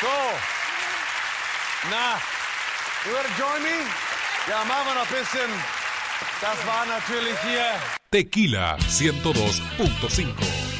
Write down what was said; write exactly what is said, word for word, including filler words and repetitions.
So, na, you wanna join me? Ja, machen wir noch ein bisschen. Das war natürlich hier. Tequila ciento dos punto cinco.